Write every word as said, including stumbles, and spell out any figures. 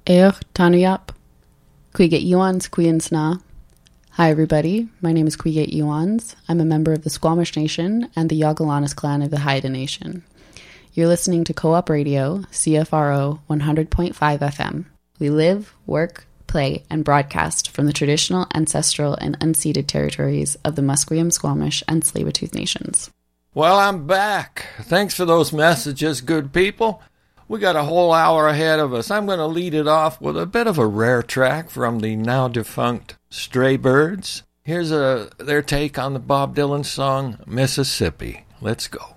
Eoch Tanuyap, Quiget Iwans Quinsna. Hi everybody, my name is Quiget Iwans. I'm a member of the Squamish Nation and the Yagalanis clan of the Haida Nation. You're listening to Co-op Radio, C F R O one hundred point five F M. We live, work, play, and broadcast from the traditional, ancestral, and unceded territories of the Musqueam, Squamish, and Tsleil-Waututh nations. Well, I'm back. Thanks for those messages, good people. We got a whole hour ahead of us. I'm going to lead it off with a bit of a rare track from the now-defunct Stray Birds. Here's a, their take on the Bob Dylan song, Mississippi. Let's go.